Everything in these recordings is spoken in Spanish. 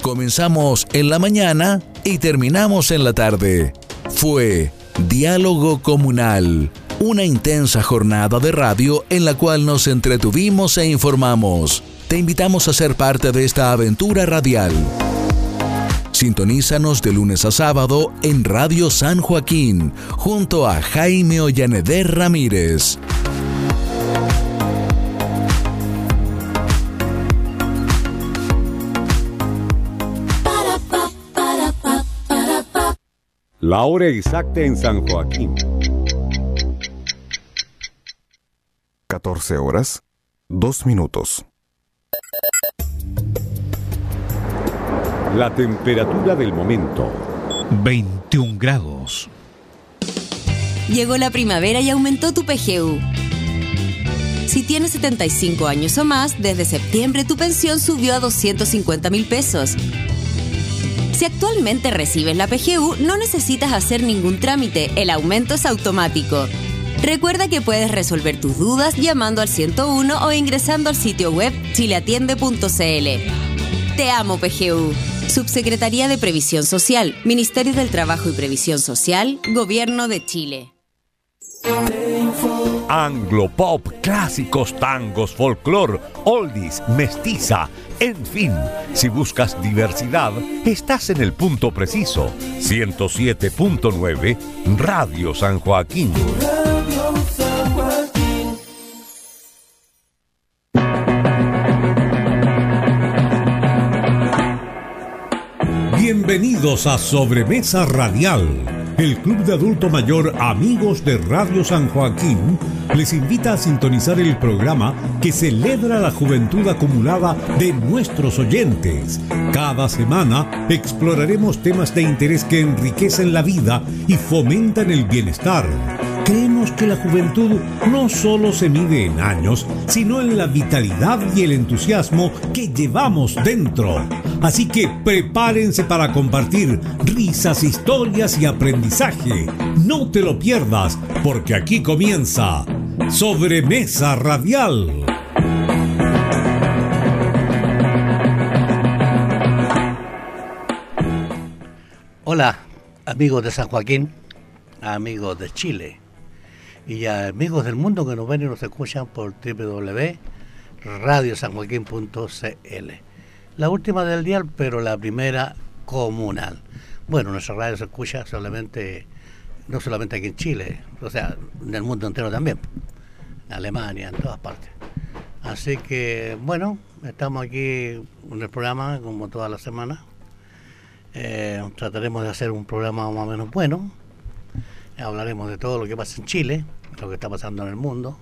Comenzamos en la mañana y terminamos en la tarde. Fue Diálogo Comunal, una intensa jornada de radio en la cual nos entretuvimos e informamos. Te invitamos a ser parte de esta aventura radial. Sintonízanos de lunes a sábado en Radio San Joaquín, junto a Jaime Ollaneder Ramírez. La hora exacta en San Joaquín. 14 horas, 2 minutos. La temperatura del momento. 21 grados. Llegó la primavera y aumentó tu PGU. Si tienes 75 años o más, desde septiembre tu pensión subió a 250.000 pesos. Si actualmente recibes la PGU, no necesitas hacer ningún trámite, el aumento es automático. Recuerda que puedes resolver tus dudas llamando al 101 o ingresando al sitio web chileatiende.cl. Te amo, PGU. Subsecretaría de Previsión Social, Ministerio del Trabajo y Previsión Social, Gobierno de Chile. Anglo-pop, clásicos, tangos, folclor, oldies, mestiza, en fin, si buscas diversidad, estás en el punto preciso. 107.9 Radio San Joaquín. Bienvenidos a Sobremesa Radial. El Club de Adulto Mayor Amigos de Radio San Joaquín les invita a sintonizar el programa que celebra la juventud acumulada de nuestros oyentes. Cada semana exploraremos temas de interés que enriquecen la vida y fomentan el bienestar. Creemos que la juventud no solo se mide en años, sino en la vitalidad y el entusiasmo que llevamos dentro. Así que prepárense para compartir risas, historias y aprendizaje. No te lo pierdas, porque aquí comienza Sobremesa Radial. Hola, amigos de San Joaquín, amigos de Chile y amigos del mundo que nos ven y nos escuchan por www.radiosanjoaquin.cl. La última del dial, pero la primera comunal. Bueno, nuestra radio se escucha no solamente aquí en Chile, o sea, en el mundo entero también, en Alemania, en todas partes. Así que, bueno, estamos aquí en el programa como todas las semanas. Trataremos de hacer un programa más o menos bueno. Hablaremos de todo lo que pasa en Chile, lo que está pasando en el mundo,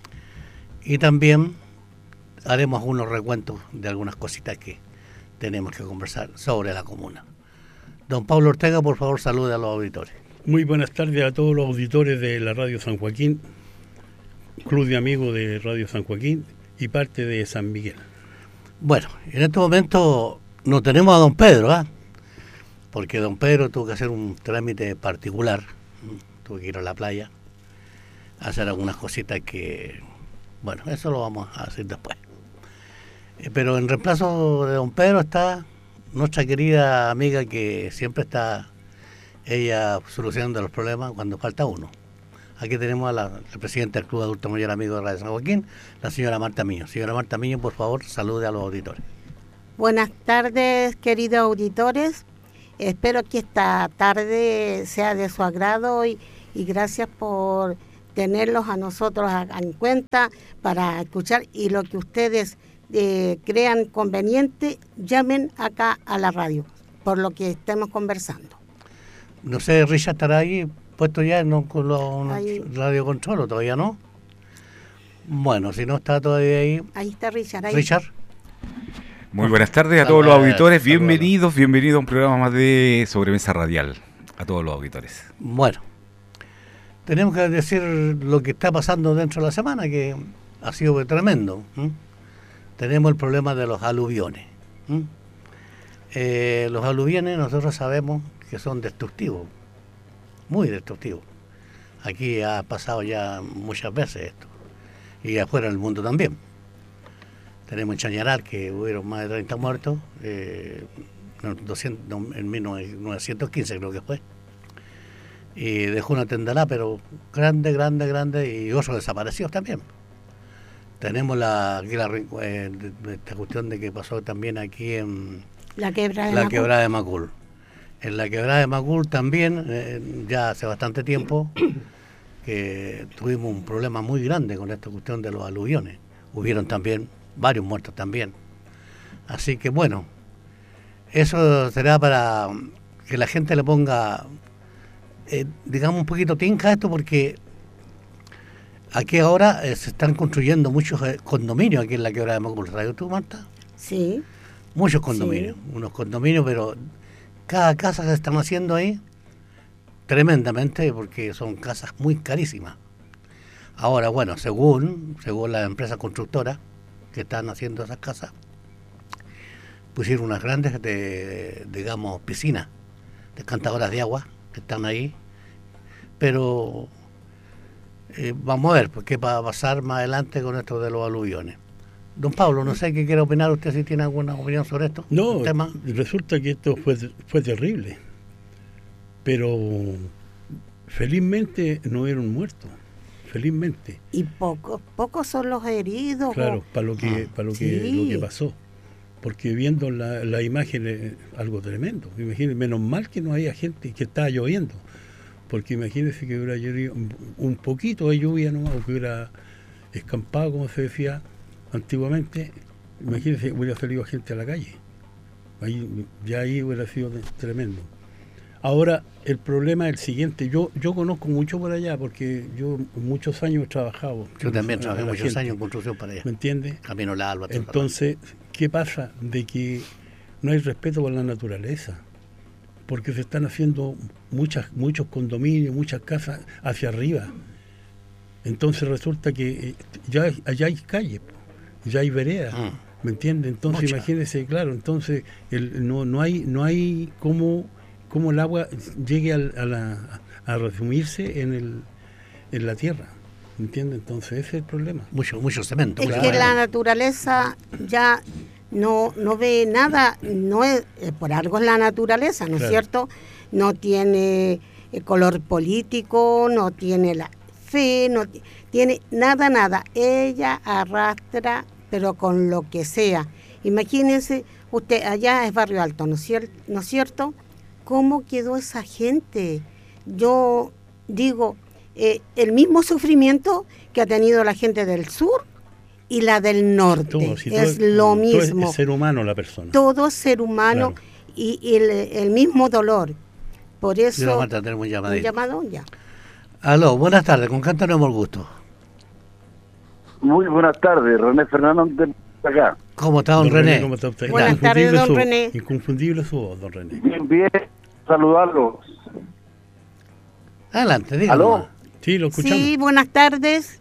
y también haremos unos recuentos de algunas cositas que tenemos que conversar sobre la comuna. Don Pablo Ortega, por favor, salude a los auditores. Muy buenas tardes a todos los auditores de la Radio San Joaquín, Club de Amigos de Radio San Joaquín y parte de San Miguel. Bueno, en este momento no tenemos a don Pedro, porque don Pedro tuvo que hacer un trámite particular. Tuve que ir a la playa a hacer algunas cositas que, bueno, eso lo vamos a hacer después. Pero en reemplazo de don Pedro está nuestra querida amiga que siempre está ella solucionando los problemas cuando falta uno. Aquí tenemos a la presidenta del Club de Adulto Mayor Amigo de Radio San Joaquín, la señora Marta Miño. Señora Marta Miño, por favor, salude a los auditores. Buenas tardes, queridos auditores. Espero que esta tarde sea de su agrado y gracias por tenerlos a nosotros en cuenta para escuchar, y lo que ustedes crean conveniente, llamen acá a la radio por lo que estemos conversando. No sé, Richard estará ahí puesto ya con los radio control, ¿o todavía no? Bueno, si no está todavía ahí. Ahí está Richard. Richard. Muy buenas tardes a todos los auditores, bienvenidos a un programa más de Sobremesa Radial, a todos los auditores. Bueno, tenemos que decir lo que está pasando dentro de la semana, que ha sido tremendo. Tenemos el problema de los aluviones. Los aluviones nosotros sabemos que son destructivos, muy destructivos. Aquí ha pasado ya muchas veces esto, y afuera del mundo también. Tenemos en Chañaral que hubieron más de 30 muertos, en 1915 creo que fue. Y dejó una tendalá, pero grande, y otros desaparecidos también. Tenemos esta cuestión de que pasó también aquí en la quebrada de Macul. En la quebrada de Macul también, ya hace bastante tiempo, que tuvimos un problema muy grande con esta cuestión de los aluviones. Hubieron también varios muertos también. Así que bueno, eso será para que la gente le ponga, digamos, un poquito tinca a esto, porque aquí ahora se están construyendo muchos condominios aquí en la quebrada de Macul. ¿Sabes tú, Marta? Sí. Muchos condominios, unos condominios, pero cada casa que se están haciendo ahí, tremendamente, porque son casas muy carísimas. Ahora, bueno, según las empresas constructoras que están haciendo esas casas, pusieron unas grandes, digamos, piscinas, descantadoras de agua que están ahí, pero vamos a ver, pues, qué va a pasar más adelante con esto de los aluviones. Don Pablo, no sé qué quiere opinar usted, si tiene alguna opinión sobre esto. No, resulta que esto fue terrible, pero felizmente no era un muerto, felizmente. Y pocos son los heridos. Claro, para lo que pasó, porque viendo la imagen es algo tremendo. Imagínense, menos mal que no haya gente, que estaba lloviendo, porque imagínense que hubiera llovido un poquito de lluvia nomás, o que hubiera escampado, como se decía antiguamente, imagínense, hubiera salido gente a la calle. Ahí hubiera sido tremendo. Ahora, el problema es el siguiente. Yo conozco mucho por allá, porque yo muchos años he trabajado. Yo también trabajé muchos años en construcción para allá. ¿Me entiendes? Camino la Alba. Entonces, ¿qué pasa? De que no hay respeto por la naturaleza, porque se están haciendo muchos condominios, muchas casas hacia arriba. Entonces resulta que allá hay calles, ya hay veredas, ¿me entiendes? Entonces imagínense, claro, entonces no hay cómo el agua llegue a resumirse en la tierra, ¿me entiendes? Entonces ese es el problema. Mucho cemento. Es que la naturaleza ya no ve nada, no es por algo es la naturaleza, ¿no es cierto? No tiene color político, no tiene la fe, no tiene nada. Ella arrastra, pero con lo que sea. Imagínense, usted, allá es Barrio Alto, ¿no es cierto? ¿Cómo quedó esa gente? Yo digo, el mismo sufrimiento que ha tenido la gente del sur y la del norte. Es lo mismo. Todo es ser humano la persona. Todo es ser humano, claro. Y el mismo dolor. Por eso... Vamos a tener un llamado ya. Aló, buenas tardes, ¿con quién tenemos el gusto? Muy buenas tardes, René Fernández de acá. ¿Cómo está, don René? ¿Cómo está usted? Buenas tardes, don René. Inconfundible su voz, don René. Bien, saludarlos. Adelante, dígame. ¿Aló? Sí, lo escuchamos. Sí, buenas tardes.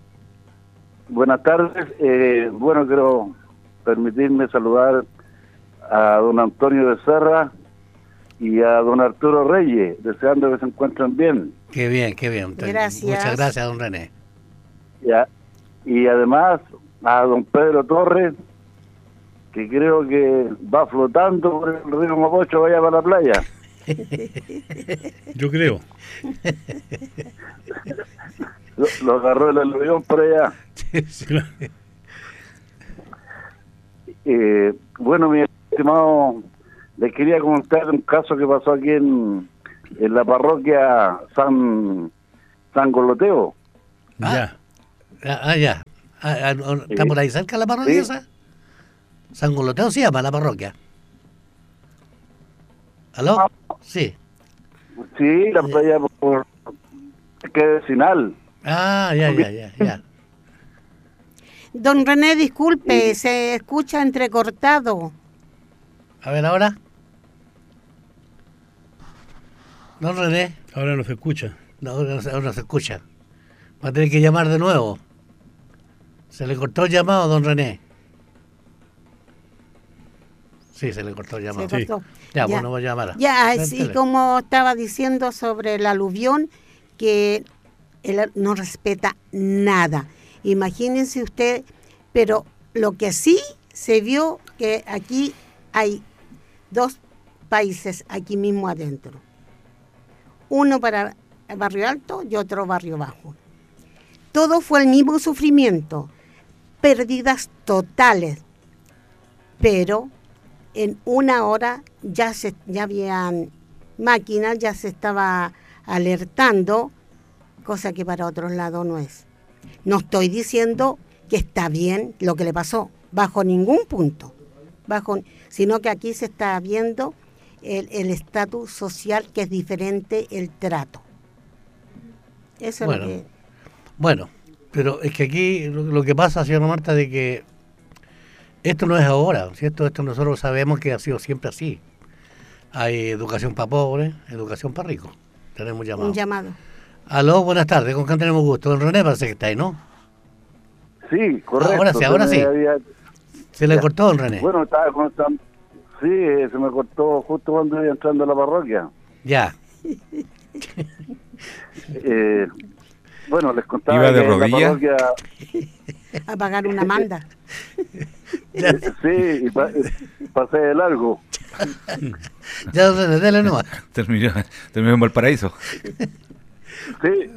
Buenas tardes. Bueno, quiero permitirme saludar a don Antonio de Serra y a don Arturo Reyes, deseando que se encuentren bien. Qué bien. Gracias. Muchas gracias, don René. Ya. Y además a don Pedro Torres, que creo que va flotando por el río Mapocho, vaya para la playa. Yo creo. Lo agarró el aluvión por allá. Bueno, mi estimado, les quería comentar un caso que pasó aquí en la parroquia San Goloteo. Ya. ¿Está por ahí cerca la parroquia esa? San Goloteo se llama la parroquia. ¿Aló? Sí. Sí, la playa por que vecinal. Ya. Don René, disculpe, se escucha entrecortado. A ver, ahora. Don René. Ahora no se escucha. No, ahora no se escucha. Va a tener que llamar de nuevo. ¿Se le cortó el llamado, don René? Sí, se le cortó el llamado. Se cortó. Ya, bueno, voy a llamar. Ya, y como estaba diciendo sobre el aluvión, que él no respeta nada. Imagínense usted, pero lo que sí se vio que aquí hay dos países aquí mismo adentro. Uno para el barrio alto y otro barrio bajo. Todo fue el mismo sufrimiento, pérdidas totales, pero en una hora ya habían máquinas, ya se estaba alertando, cosa que para otros lados no es. No estoy diciendo que está bien lo que le pasó, bajo ningún punto, sino que aquí se está viendo el estatus social, que es diferente el trato. Eso es lo que... Bueno, pero es que aquí lo que pasa, señora Marta, de que esto no es ahora, ¿cierto? Esto nosotros sabemos que ha sido siempre así. Hay educación para pobres, educación para ricos. Tenemos llamado. Un llamado. Aló, buenas tardes, ¿con quién tenemos gusto? Don René parece que está ahí, ¿no? Sí, correcto. Ahora sí. Se le cortó, don René. Bueno, sí, se me cortó justo cuando iba entrando a la parroquia. Ya. Bueno, les contaba ¿Iba de que rodillas? la parroquia... A pagar una manda. Sí, y pasé de largo. Ya, don René, dele nomás. Terminó en Valparaíso. Sí.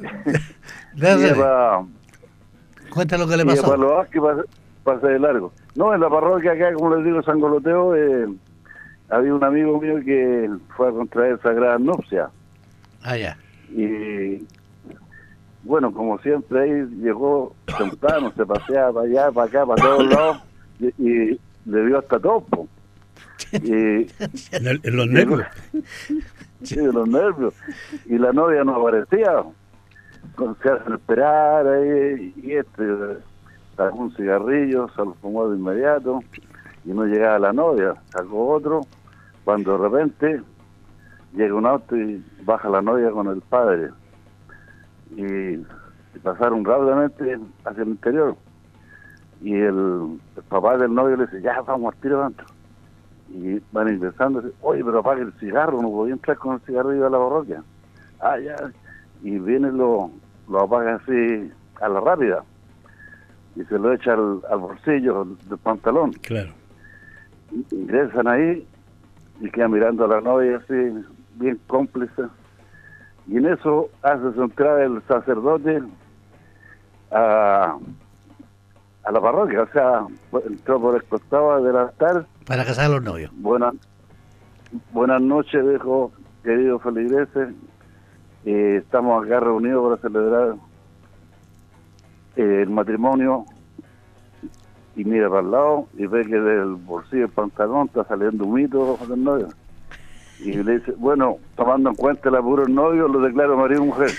Cuenta lo que le pasó. Y para los Vázquez pasé de largo. No, en la parroquia acá, como les digo, San Goloteo, había un amigo mío que fue a contraer sagradas nupcias. Ah, ya. Y bueno, como siempre, ahí llegó temprano, se paseaba para allá, para acá, para todos lados, y le dio hasta topo. Y en los nervios. Sí, de los nervios. Y la novia no aparecía. Se hacen esperar ahí, y sacó un cigarrillo, se lo fumó de inmediato, y no llegaba la novia, sacó otro, cuando de repente llega un auto y baja la novia con el padre, y pasaron rápidamente hacia el interior, y el papá del novio le dice, ya vamos al tiro adentro, y van ingresando, oye, pero apague el cigarro, no podía entrar con el cigarrillo a la parroquia. Ah, ya, y viene lo apaga así a la rápida y se lo echa al bolsillo del pantalón. Claro. Ingresan ahí y quedan mirando a la novia así, bien cómplice, y en eso hace su entrada el sacerdote a la parroquia, o sea, entró por el costado del altar para casar a los novios. Buenas noches, dijo, querido feligreses. Estamos acá reunidos para celebrar el matrimonio, y mira para el lado y ve que del bolsillo del pantalón está saliendo un mito del novio, y le dice, bueno, tomando en cuenta el apuro del novio, lo declaro marido y mujer.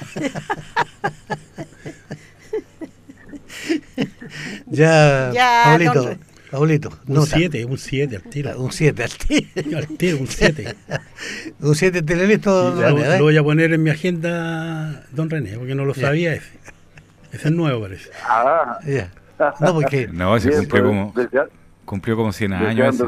Ya, Paulito. Un 7 al tiro. Un 7 al tiro. Al tiro, un 7. Un 7 telelisto. Lo voy a poner en mi agenda, don René, porque no lo sabía ese. Ese es nuevo, parece. Ah, ya. No, porque... No, se cumplió como 100 años.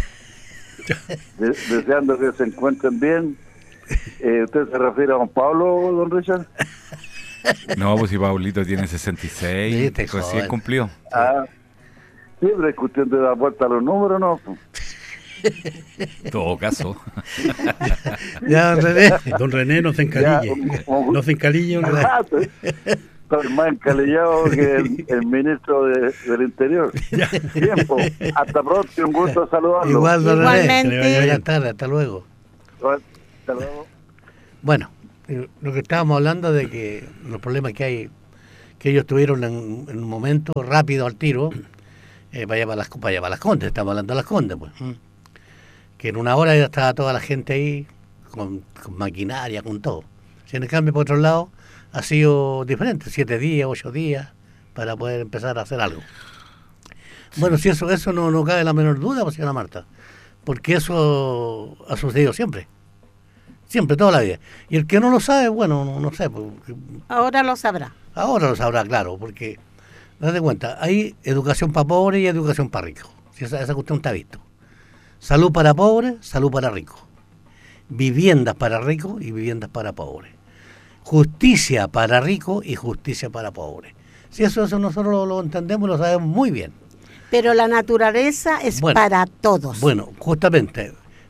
Deseando que se encuentren bien. ¿Usted se refiere a don Pablo, don Richard? No, pues si Paulito tiene 66, Sí, pues sí cumplió. Ah, siempre es cuestión de dar vuelta a los números, ¿no? En todo caso. Ya, René. Don René, no se encalille. No se encalille, don René. Estoy más encalillado que el ministro del Interior. Tiempo. Hasta pronto, un gusto saludarlo. Igual, don René. Igualmente. Buenas tardes, hasta luego. Hasta luego. Bueno, lo que estábamos hablando de que los problemas que hay, que ellos tuvieron en un momento rápido al tiro, para allá para las Condes, estamos hablando de las Condes, pues. Que en una hora ya estaba toda la gente ahí, con maquinaria, con todo. Si en el cambio, por otro lado, ha sido diferente, 7 días, 8 días, para poder empezar a hacer algo. Bueno, si eso no cabe la menor duda, pues, señora Marta, porque eso ha sucedido siempre, toda la vida. Y el que no lo sabe, bueno, no sé. Porque ahora lo sabrá. Ahora lo sabrá, claro, porque, date cuenta, hay educación para pobres y educación para ricos. Si esa cuestión está visto. Salud para pobres, salud para ricos. Viviendas para ricos y viviendas para pobres. Justicia para ricos y justicia para pobres. Si eso nosotros lo entendemos y lo sabemos muy bien. Pero la naturaleza es para todos. Bueno, justamente,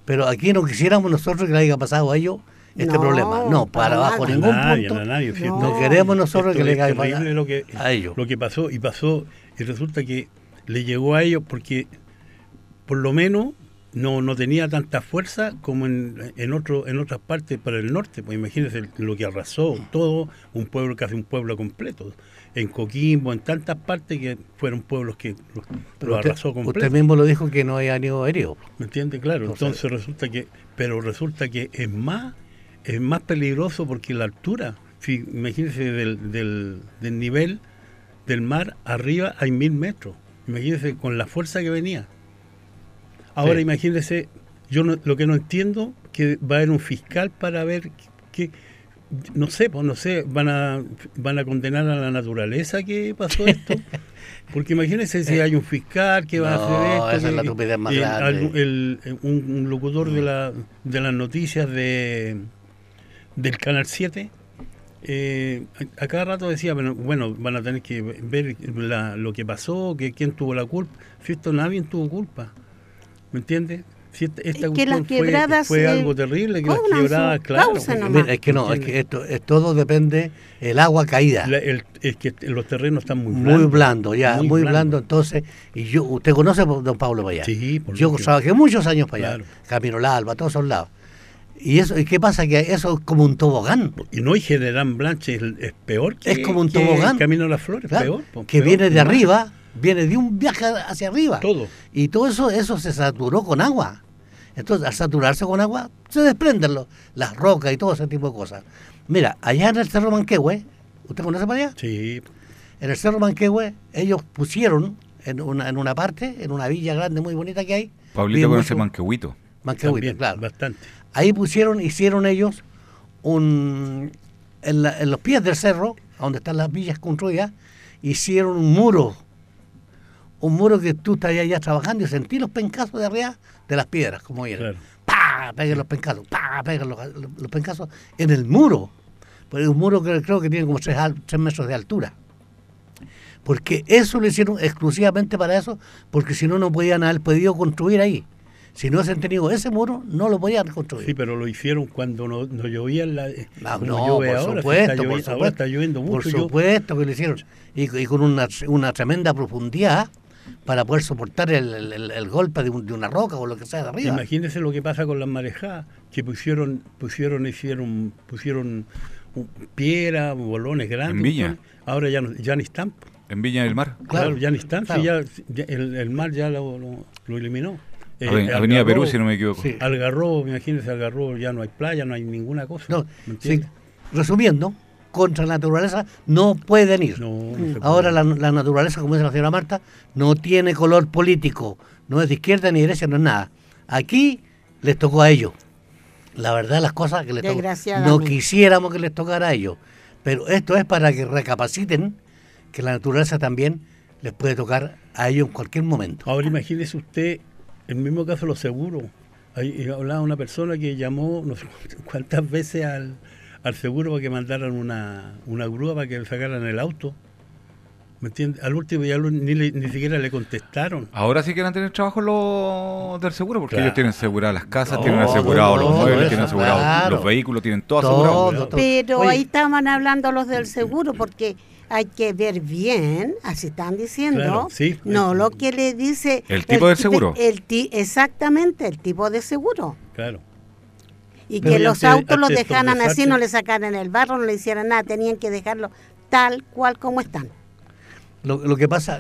Pero aquí no quisiéramos nosotros que le haya pasado a ellos este problema. No, para abajo ningún punto. No queremos nosotros que le haya pasado a ellos. Lo que pasó, y resulta que le llegó a ellos porque por lo menos no tenía tanta fuerza como en otras partes para el norte. Pues imagínense lo que arrasó todo un pueblo, casi un pueblo completo. En Coquimbo, en tantas partes que fueron pueblos que lo arrasó completo. Usted mismo lo dijo que no había ni herido. ¿Me entiende? Claro. Entonces resulta que es más peligroso porque la altura, imagínense del nivel del mar arriba hay 1000 metros. Imagínense con la fuerza que venía. Ahora imagínense, yo lo que no entiendo, que va a haber un fiscal para ver que no sé, van a condenar a la naturaleza que pasó esto. Porque imagínense si hay un fiscal que va a hacer esto. Esa es la estupidez más grande. Un locutor de las noticias del Canal 7, a cada rato decía, bueno, van a tener que ver lo que pasó, quién tuvo la culpa. Si esto nadie tuvo culpa, ¿me entiendes? Si esta que las quebradas fue algo terrible, que las quebradas, claro. Es que esto todo depende el agua caída. Es que los terrenos están muy blandos. Muy blando, entonces, y usted conoce a don Pablo para allá. Sí, yo trabajé muchos años para allá, Camino La Alba, todos esos lados. ¿Y qué pasa? Que eso es como un tobogán. Y no, y General Blanche es peor que... Es como un tobogán. Camino a las Flores, peor. Viene de arriba, viene de un viaje hacia arriba. Todo. Y todo eso se saturó con agua. Entonces, al saturarse con agua, se desprenden las rocas y todo ese tipo de cosas. Mira, allá en el Cerro Manquehue, ¿usted conoce para allá? Sí. En el Cerro Manquehue, ellos pusieron en una parte, en una villa grande muy bonita que hay. Pablito conoce Manquehuito. Manquehuito, claro. Bastante. Ahí hicieron ellos en los pies del cerro, donde están las villas construidas, hicieron un muro que tú estás allá trabajando y sentí los pencazos de arriba de las piedras, como eran. Claro. ¡Pah! Peguen los pencazos, ¡pah! Peguen los pencazos en el muro. Pero es un muro que creo que tiene como 3 metros de altura. Porque eso lo hicieron exclusivamente para eso, porque si no, no podían haber podido construir ahí. Si no se han tenido ese muro, no lo podían construir. Sí, pero lo hicieron cuando no llovía por supuesto, ahora está lloviendo mucho. Por supuesto que lo hicieron. Y con una tremenda profundidad para poder soportar el golpe de una roca o lo que sea de arriba. Imagínense lo que pasa con las marejadas, que pusieron piedra, bolones grandes. En Viña. Ahora ya no están. En Viña del Mar. Claro, ya no están. Claro. Si ya el mar ya lo eliminó. Avenida Perú, si no me equivoco. Sí. Algarrobo, imagínense, Algarrobo ya no hay playa, no hay ninguna cosa. No, sí. Resumiendo, contra la naturaleza no pueden ir. Ahora la naturaleza, como dice la señora Marta, no tiene color político, no es de izquierda ni derecha, no es nada. Aquí les tocó a ellos. La verdad, las cosas que les tocó. No quisiéramos que les tocara a ellos, pero esto es para que recapaciten que la naturaleza también les puede tocar a ellos en cualquier momento. Ahora imagínese usted, el mismo caso de los seguros. Ahí hablaba una persona que llamó no sé cuántas veces al seguro para que mandaran una grúa para que le sacaran el auto. ¿Me entiendes? Al último ya ni siquiera le contestaron. Ahora sí quieren tener trabajo los del seguro, porque ellos tienen aseguradas las casas, tienen asegurados los muebles, tienen asegurados los vehículos, tienen todo asegurado. Pero ahí estaban hablando los del seguro, porque hay que ver bien, así están diciendo, claro, sí, no lo que le dice... ¿El tipo de seguro? Exactamente, el tipo de seguro. Claro. Y pero que los autos los dejaran así, no le sacaran el barro, no le hicieran nada, tenían que dejarlo tal cual como están. Lo que pasa,